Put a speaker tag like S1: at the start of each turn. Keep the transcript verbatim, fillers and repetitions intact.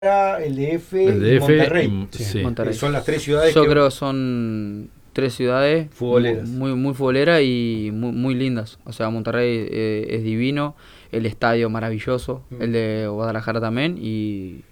S1: el D F
S2: El
S1: y
S2: D F
S1: Monterrey.
S2: y-
S1: Sí.
S2: sí.
S3: Monterrey.
S1: Son las tres ciudades
S3: Yo
S1: que...
S3: creo que son tres ciudades
S1: Futboleras.
S3: muy muy futboleras y muy, muy lindas. O sea, Monterrey eh, es divino, el estadio maravilloso,
S1: Mm.
S3: el de Guadalajara también y